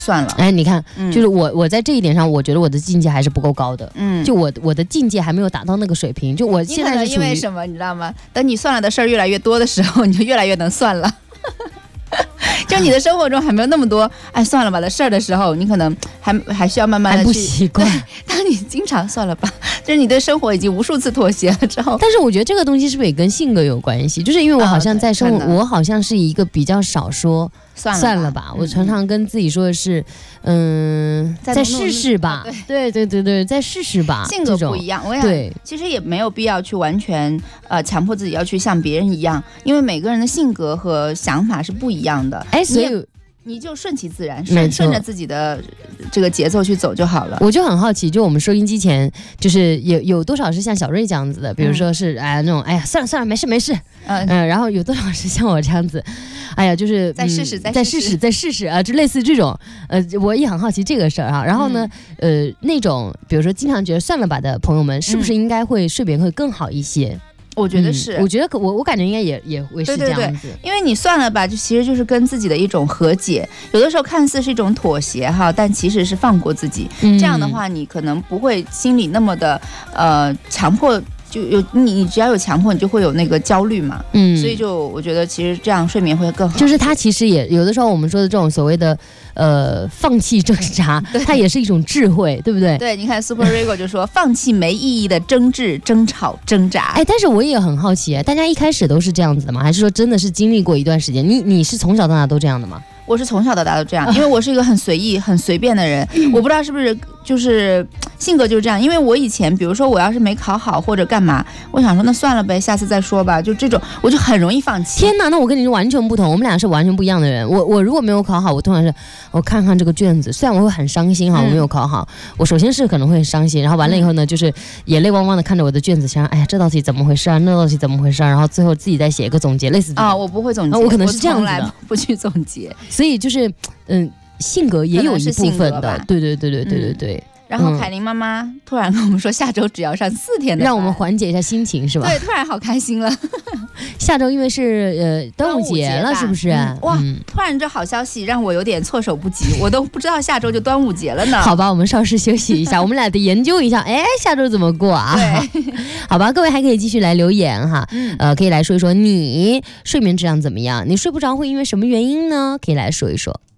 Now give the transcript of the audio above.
算了。 哎，你看，就是我在这一点上，我觉得我的境界还是不够高的。就我的境界还没有达到那个水平。就我现在是因为什么，你知道吗？等你算了的事儿越来越多的时候，你就越来越能算了。就你的生活中还没有那么多哎算了吧的事儿的时候，你可能还需要慢慢的去不习惯。 当你经常算了吧，就是你对生活已经无数次妥协了之后。 但是我觉得这个东西是不是也跟性格有关系？就是因为我好像在生活，我好像是一个比较少说算了吧，我常常跟自己说的是，再试试吧。对，再试试吧。 性格不一样，我想其实也没有必要去完全强迫自己要去像别人一样，因为每个人的性格和想法是不一样的。哎，所以你就顺其自然，顺着自己的这个节奏去走就好了。 我就很好奇，就我们收音机前，就是有多少是像小瑞这样子的，比如说是那种哎呀算了没事，然后有多少是像我这样子，哎呀就是再试试啊，就类似这种，我也很好奇这个事儿啊。然后呢，那种比如说经常觉得算了吧的朋友们，是不是应该会睡眠会更好一些？ 我觉得是， 我觉得我感觉应该也会是这样子。 对，因为你算了吧，就其实就是跟自己的一种和解，有的时候看似是一种妥协哈，但其实是放过自己。这样的话，你可能不会心里那么的强迫。就有你只要有强迫，你就会有那个焦虑嘛，所以就我觉得其实这样睡眠会更好。 就是它其实也有的时候我们说的这种所谓的放弃挣扎，它也是一种智慧，对不对？ 对，你看 Super Rigo 就说放弃没意义的争执、争吵、挣扎。 哎，但是我也很好奇，大家一开始都是这样子的吗？还是说真的是经历过一段时间？你是从小到大都这样的吗？ 我是从小到大都这样，因为我是一个很随意、很随便的人。我不知道是不是就是性格就是这样，因为我以前比如说我要是没考好或者干嘛，我想说那算了呗，下次再说吧，就这种我就很容易放弃。 天哪，那我跟你是完全不同，我们俩是完全不一样的人。我如果没有考好，我通常是我看看这个卷子，虽然我会很伤心哈，我没有考好，我首先是可能会很伤心，然后完了以后呢，就是眼泪汪汪的看着我的卷子，想哎呀这道题怎么回事啊，那道题怎么回事啊，然后最后自己再写一个总结，类似啊，我不会总结， 我可能是这样子的， 我从来不去总结， 所以就是性格也有一部分的，对。 然后凯琳妈妈突然跟我们说，下周只要上4天的班， 让我们缓解一下心情，是吧？ 对，突然好开心了。 下周因为是端午节了，是不是？ 哇，突然这好消息让我有点措手不及，我都不知道下周就端午节了呢。 好吧，我们稍事休息一下，我们俩得研究一下，哎，下周怎么过啊？ 对， 好吧，各位还可以继续来留言哈，可以来说一说你睡眠质量怎么样？你睡不着会因为什么原因呢？可以来说一说。